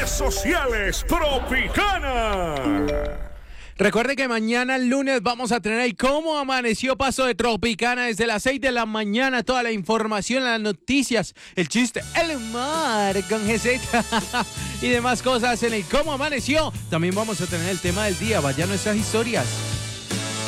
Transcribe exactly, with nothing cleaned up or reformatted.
redes sociales Tropicana. Recuerde que mañana lunes vamos a tener el Cómo Amaneció Paso de Tropicana desde las seis de la mañana. Toda la información, las noticias, el chiste, el mar con G Z y demás cosas en el Cómo Amaneció. También vamos a tener el tema del día. Vaya nuestras historias.